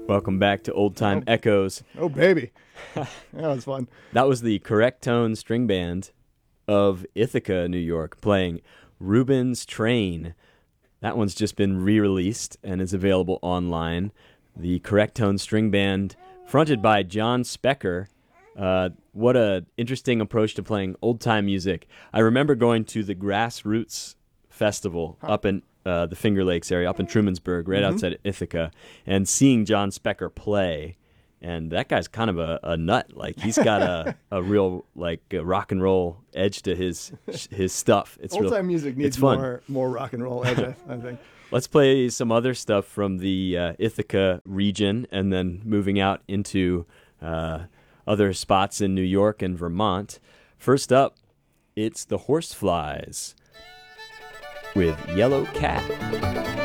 Welcome back to Old Time Echoes. Oh, baby. That was fun. That was the Correct Tone String Band of Ithaca, New York, playing Rubens Train. That one's just been re-released and is available online. The Correct Tone String Band, fronted by John Specker. What a interesting approach to playing old-time music. I remember going to the Grassroots Festival up in the Finger Lakes area, up in Trumansburg, right outside Ithaca, and seeing John Specker play. And that guy's kind of a nut. Like, he's got a real a rock and roll edge to his stuff. It's old-time music needs more rock and roll edge, I think. Let's play some other stuff from the Ithaca region, and then moving out into other spots in New York and Vermont. First up, it's the Horseflies with Yellow Cat.